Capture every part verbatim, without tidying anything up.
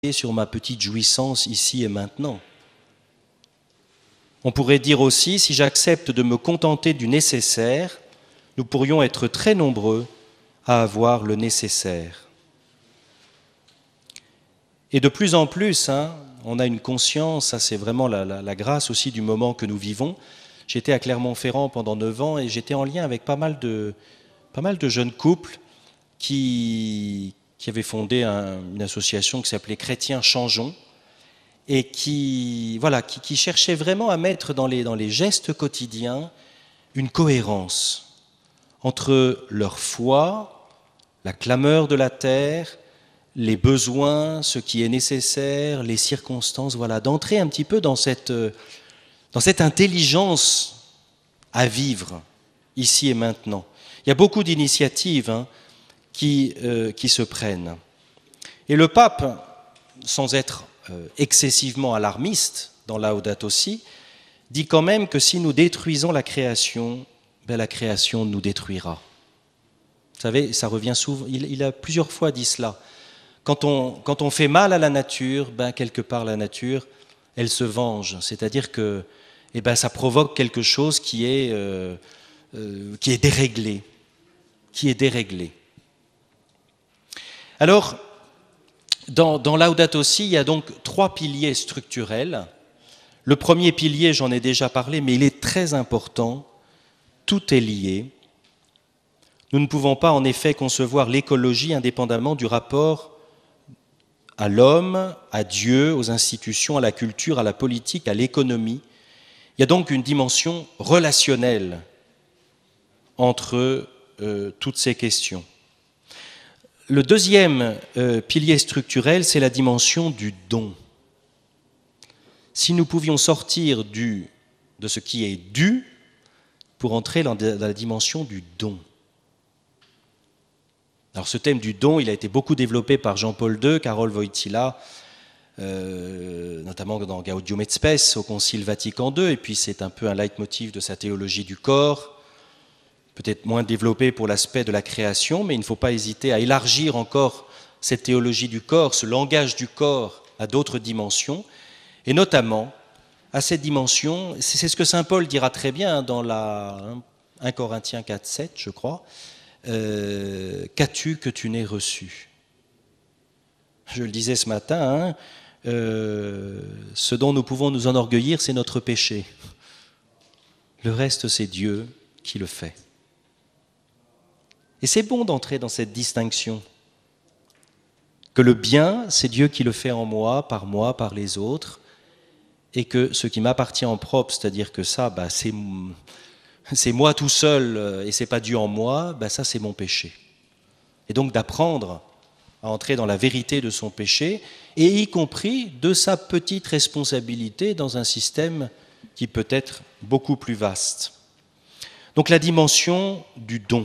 sur ma petite jouissance ici et maintenant. On pourrait dire aussi, si j'accepte de me contenter du nécessaire, nous pourrions être très nombreux à avoir le nécessaire. Et de plus en plus, hein, on a une conscience, ça c'est vraiment la, la, la grâce aussi du moment que nous vivons. J'étais à Clermont-Ferrand pendant neuf ans et j'étais en lien avec pas mal de, pas mal de jeunes couples qui, qui avaient fondé un, une association qui s'appelait Chrétiens Changeons et qui, voilà, qui, qui cherchait vraiment à mettre dans les, dans les gestes quotidiens une cohérence entre leur foi, la clameur de la terre, les besoins, ce qui est nécessaire, les circonstances, voilà, d'entrer un petit peu dans cette, dans cette intelligence à vivre ici et maintenant. Il y a beaucoup d'initiatives hein, qui, euh, qui se prennent. Et le pape, sans être euh, excessivement alarmiste dans Laudato Si, dit quand même que si nous détruisons la création, ben la création nous détruira. Vous savez, ça revient souvent, il, il a plusieurs fois dit cela. Quand on, quand on fait mal à la nature, ben quelque part la nature, elle se venge. C'est-à-dire que eh ben, ça provoque quelque chose qui est, euh, euh, qui est déréglé. Qui est déréglé. Alors, dans, dans Laudato Si, il y a donc trois piliers structurels. Le premier pilier, j'en ai déjà parlé, mais il est très important. Tout est lié. Nous ne pouvons pas en effet concevoir l'écologie indépendamment du rapport à l'homme, à Dieu, aux institutions, à la culture, à la politique, à l'économie. Il y a donc une dimension relationnelle entre euh, toutes ces questions. Le deuxième euh, pilier structurel, c'est la dimension du don. Si nous pouvions sortir du, de ce qui est dû pour entrer dans la dimension du don. Alors ce thème du don, il a été beaucoup développé par Jean-Paul deux, Karol Wojtyła, euh, notamment dans Gaudium et Spes au Concile Vatican deux, et puis c'est un peu un leitmotiv de sa théologie du corps, peut-être moins développé pour l'aspect de la création, mais il ne faut pas hésiter à élargir encore cette théologie du corps, ce langage du corps à d'autres dimensions, et notamment à cette dimension, c'est ce que saint Paul dira très bien dans la un Corinthiens quatre sept, je crois, Euh, qu'as-tu que tu n'aies reçu? Je le disais ce matin, hein, euh, ce dont nous pouvons nous enorgueillir, c'est notre péché. Le reste, c'est Dieu qui le fait. Et c'est bon d'entrer dans cette distinction. Que le bien, c'est Dieu qui le fait en moi, par moi, par les autres, et que ce qui m'appartient en propre, c'est-à-dire que ça, bah, c'est... c'est moi tout seul et c'est pas Dieu en moi, ben ça c'est mon péché. Et donc d'apprendre à entrer dans la vérité de son péché et y compris de sa petite responsabilité dans un système qui peut être beaucoup plus vaste. Donc la dimension du don.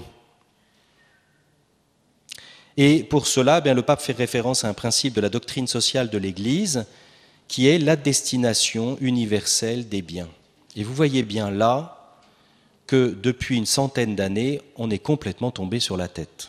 Et pour cela, ben, le pape fait référence à un principe de la doctrine sociale de l'Église qui est la destination universelle des biens. Et vous voyez bien là que depuis une centaine d'années, on est complètement tombé sur la tête.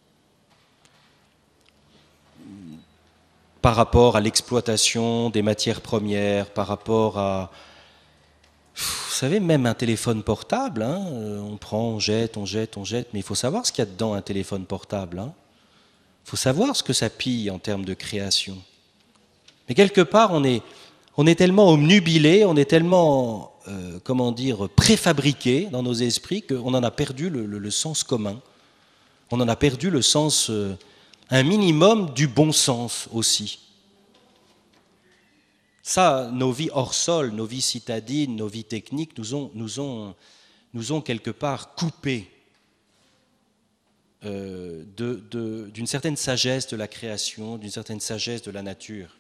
Par rapport à l'exploitation des matières premières, par rapport à... Vous savez, même un téléphone portable, hein, on prend, on jette, on jette, on jette, mais il faut savoir ce qu'il y a dedans, un téléphone portable. Hein. Il faut savoir ce que ça pille en termes de création. Mais quelque part, on est, on est tellement obnubilé, on est tellement... Euh, comment dire, préfabriqué dans nos esprits qu'on en a perdu le, le, le sens commun. On en a perdu le sens, euh, un minimum du bon sens aussi. Ça, nos vies hors sol, nos vies citadines, nos vies techniques nous ont, nous ont, nous ont quelque part coupés euh, de, de, d'une certaine sagesse de la création, d'une certaine sagesse de la nature.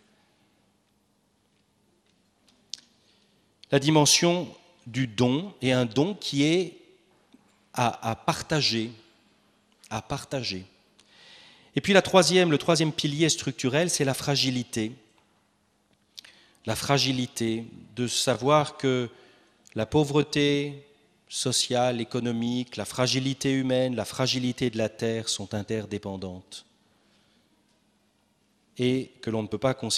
La dimension du don est un don qui est à, à partager, à partager. Et puis la troisième, le troisième pilier structurel, c'est la fragilité. La fragilité de savoir que la pauvreté sociale, économique, la fragilité humaine, la fragilité de la terre sont interdépendantes. et que l'on ne peut pas